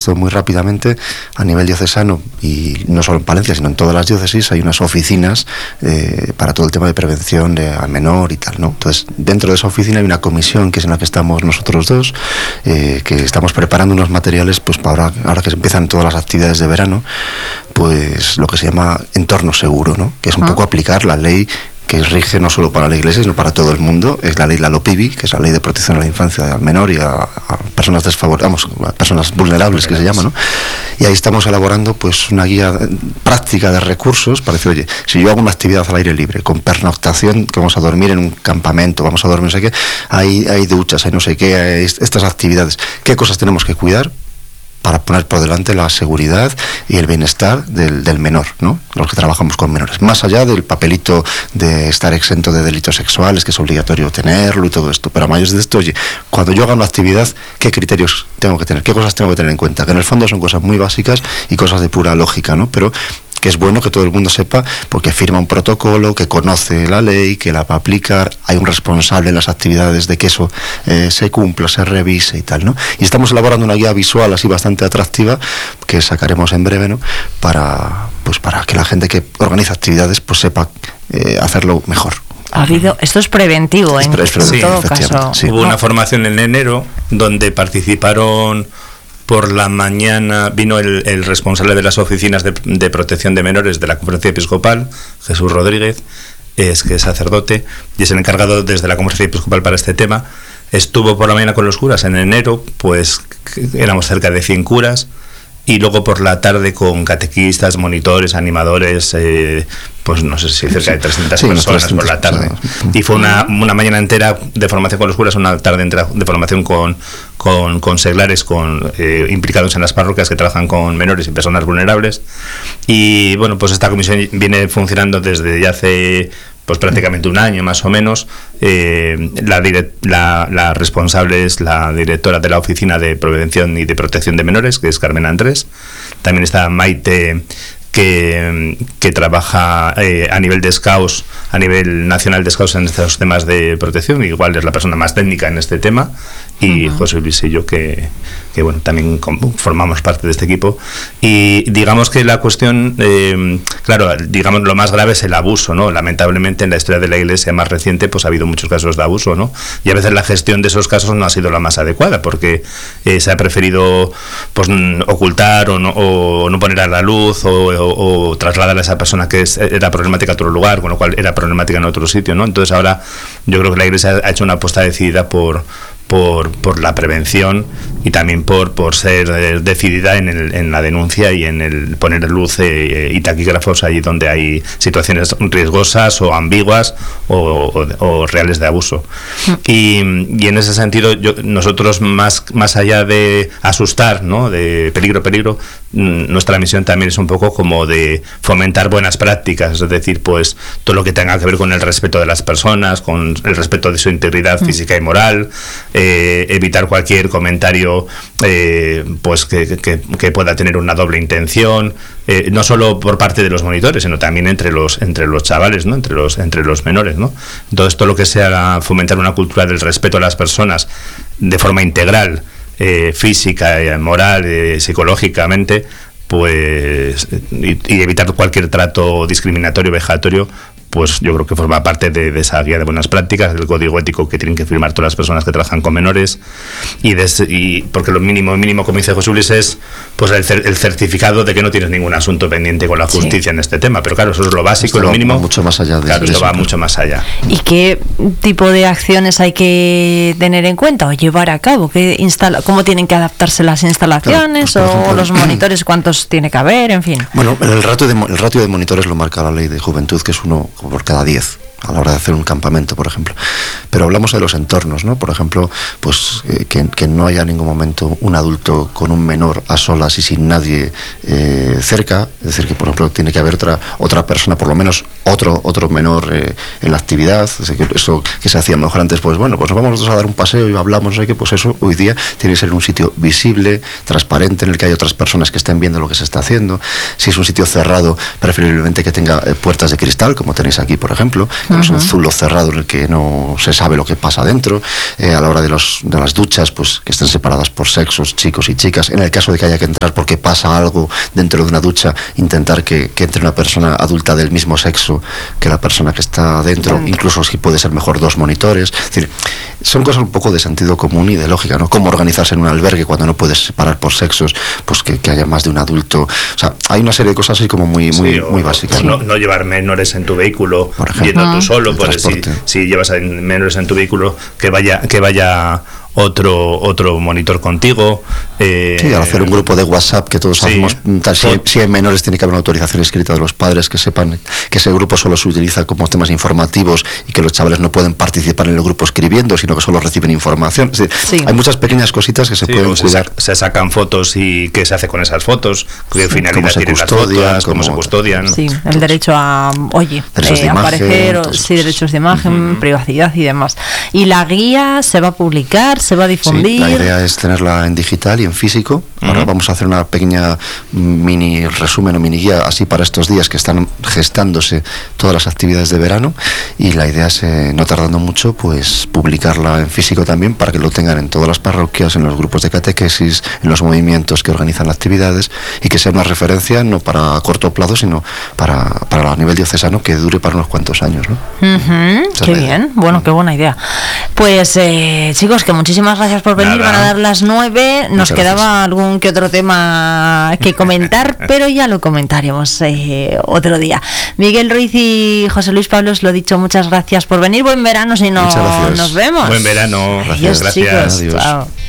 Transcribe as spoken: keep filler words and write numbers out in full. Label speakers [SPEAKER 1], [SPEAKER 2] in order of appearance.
[SPEAKER 1] esto muy rápidamente, a nivel diocesano, y no solo en Palencia, sino en todas las diócesis, hay unas oficinas eh, para todo el tema de prevención de, al menor y tal, ¿no? Entonces, dentro de esa oficina hay una comisión que es en la que estamos nosotros dos, eh, que estamos preparando unos materiales, pues para ahora, ahora que empiezan todas las actividades de verano, pues lo que se llama entorno seguro, ¿no? Que es un ah. poco aplicar la ley que rige no solo para la Iglesia, sino para todo el mundo. Es la ley la LOPIBI, que es la Ley de Protección a la Infancia al Menor y a, a personas desfavorecidas, a personas vulnerables, que se llama, ¿no? Y ahí estamos elaborando pues una guía práctica de recursos para decir, oye, si yo hago una actividad al aire libre, con pernoctación, que vamos a dormir en un campamento, vamos a dormir no sé qué, hay, hay duchas, hay no sé qué, hay estas actividades, ¿qué cosas tenemos que cuidar para poner por delante la seguridad y el bienestar del, del menor, ¿no? Los que trabajamos con menores, más allá del papelito de estar exento de delitos sexuales, que es obligatorio tenerlo y todo esto, pero a mayores de esto, oye, cuando yo haga una actividad, ¿qué criterios tengo que tener? ¿Qué cosas tengo que tener en cuenta? Que en el fondo son cosas muy básicas y cosas de pura lógica, ¿no? Pero que es bueno que todo el mundo sepa, porque firma un protocolo, que conoce la ley, que la va a aplicar, hay un responsable en las actividades de que eso eh, se cumpla, se revise y tal, ¿no? Y estamos elaborando una guía visual así bastante atractiva, que sacaremos en breve, ¿no? Para, pues para que la gente que organiza actividades pues sepa eh, hacerlo mejor.
[SPEAKER 2] Ha habido, esto es preventivo, en,
[SPEAKER 1] es preventivo,
[SPEAKER 2] en todo caso.
[SPEAKER 3] Sí. Hubo una formación en enero donde participaron. Por la mañana vino el, el responsable de las oficinas de, de protección de menores de la Conferencia Episcopal, Jesús Rodríguez, es que es sacerdote y es el encargado desde la Conferencia Episcopal para este tema. Estuvo por la mañana con los curas en enero, pues éramos cerca de cien curas, y luego por la tarde con catequistas, monitores, animadores, eh, pues no sé si cerca de trescientas sí, personas trescientas, por la tarde. Y fue una, una mañana entera de formación con los curas, una tarde entera de formación con, con, con seglares con, eh, implicados en las parroquias que trabajan con menores y personas vulnerables. Y bueno, pues esta comisión viene funcionando desde ya hace pues prácticamente un año más o menos. Eh, la, direct, la, la responsable es la directora de la Oficina de Prevención y de Protección de Menores, que es Carmen Andrés. También está Maite, que, que trabaja eh, a nivel de Scouts, a nivel nacional de Scouts en estos temas de protección, igual es la persona más técnica en este tema, y uh-huh. José Luis y yo, que, que bueno, también formamos parte de este equipo. Y digamos que la cuestión, eh, claro, digamos lo más grave es el abuso, ¿no? Lamentablemente en la historia de la Iglesia más reciente pues ha habido muchos casos de abuso, ¿no? Y a veces la gestión de esos casos no ha sido la más adecuada, porque eh, se ha preferido pues ocultar o no, o no poner a la luz o, o, o trasladar a esa persona que es, era problemática a otro lugar, con lo cual era problemática en otro sitio, ¿no? Entonces ahora yo creo que la Iglesia ha hecho una apuesta decidida por Por, por la prevención y también por, por ser eh, decidida en, el, en la denuncia y en el poner luz eh, y taquígrafos allí donde hay situaciones riesgosas o ambiguas o, o, o reales de abuso. Y, y en ese sentido yo, nosotros más, más allá de asustar, ¿no? De peligro, peligro, nuestra misión también es un poco como de fomentar buenas prácticas, es decir, pues todo lo que tenga que ver con el respeto de las personas, con el respeto de su integridad física y moral, Eh, evitar cualquier comentario eh, pues que, que, que pueda tener una doble intención, eh, no solo por parte de los monitores, sino también entre los entre los chavales, ¿no? entre los entre los menores, ¿no? Entonces todo lo que sea fomentar una cultura del respeto a las personas de forma integral, eh, física, eh, moral, eh, psicológicamente, pues y, y evitar cualquier trato discriminatorio, vejatorio, pues yo creo que forma parte de, de esa guía de buenas prácticas, del código ético que tienen que firmar todas las personas que trabajan con menores, y, de, y porque lo mínimo mínimo, como dice José Luis, es pues el, el certificado de que no tienes ningún asunto pendiente con la justicia sí. en este tema, pero claro, eso es lo básico, esto lo mínimo,
[SPEAKER 1] mucho más allá de
[SPEAKER 3] claro,
[SPEAKER 1] eso,
[SPEAKER 3] esto va mucho más allá.
[SPEAKER 2] ¿Y qué tipo de acciones hay que tener en cuenta o llevar a cabo? ¿Qué instala, ¿Cómo tienen que adaptarse las instalaciones claro, pues, o ejemplo, los monitores? ¿Cuántos tiene que haber? En fin.
[SPEAKER 1] Bueno, el ratio de, el ratio de monitores lo marca la ley de juventud, que es uno por cada diez a la hora de hacer un campamento, por ejemplo. Pero hablamos de los entornos, ¿no? Por ejemplo, pues eh, que, que no haya en ningún momento un adulto con un menor a solas y sin nadie eh, cerca, es decir, que por ejemplo tiene que haber otra otra persona, por lo menos otro otro menor eh, en la actividad. Es decir, que eso que se hacía mejor antes, pues bueno, pues nos vamos nosotros a dar un paseo y hablamos, no sé qué, pues eso hoy día tiene que ser un sitio visible, transparente, en el que hay otras personas que estén viendo lo que se está haciendo. Si es un sitio cerrado, preferiblemente que tenga eh, puertas de cristal, como tenéis aquí, por ejemplo, Uh-huh. Es un zulo cerrado en el que no se sabe lo que pasa dentro. Eh, a la hora de, los, de las duchas, pues que estén separadas por sexos, chicos y chicas. En el caso de que haya que entrar porque pasa algo dentro de una ducha, intentar que, que entre una persona adulta del mismo sexo que la persona que está dentro, uh-huh. incluso si puede ser mejor dos monitores. Es decir, son cosas un poco de sentido común y de lógica, ¿no? Cómo organizarse en un albergue cuando no puedes separar por sexos, pues que, que haya más de un adulto. O sea, hay una serie de cosas así como muy, muy, sí, muy básicas.
[SPEAKER 3] No, no llevar menores en tu vehículo, por ejemplo, yendo tú solo, pues si, si llevas menores en tu vehículo, que vaya, que vaya otro otro monitor contigo. Eh,
[SPEAKER 1] sí, al hacer un grupo de WhatsApp que todos sí, sabemos, tal, si, hay, si hay menores tiene que haber una autorización escrita de los padres que sepan que ese grupo solo se utiliza como temas informativos y que los chavales no pueden participar en el grupo escribiendo, sino que solo reciben información. Es decir, sí. Hay muchas pequeñas cositas que se sí, pueden cuidar.
[SPEAKER 3] Se, se sacan fotos y qué se hace con esas fotos, qué sí, finalidad tienen las fotos, cómo, cómo se custodian.
[SPEAKER 2] Sí, el derecho a, oye, eh, de aparecer, imagen, sí, derechos de imagen, uh-huh. privacidad y demás. Y la guía se va a publicar, se va a difundir.
[SPEAKER 1] Sí, la idea es tenerla en digital y en físico. Ahora uh-huh. vamos a hacer una pequeña mini resumen o mini guía así para estos días que están gestándose todas las actividades de verano, y la idea es, eh, no tardando mucho, pues publicarla en físico también para que lo tengan en todas las parroquias, en los grupos de catequesis, en los movimientos que organizan las actividades, y que sea una referencia no para corto plazo, sino para, para a nivel diocesano, que dure para unos cuantos años, ¿no?
[SPEAKER 2] Uh-huh. Qué bien, bueno, qué buena idea. Pues eh, chicos, que muchísimas gracias por venir. Nada. Van a dar las nueve. Nos Muchas quedaba gracias. Algún que otro tema que comentar, pero ya lo comentaremos eh, otro día. Miguel Ruiz y José Luis Pablo, os lo he dicho, muchas gracias por venir. Buen verano si no nos vemos.
[SPEAKER 3] Buen verano.
[SPEAKER 2] Adiós,
[SPEAKER 3] gracias.
[SPEAKER 2] Chicos.
[SPEAKER 1] Adiós.
[SPEAKER 2] Chao.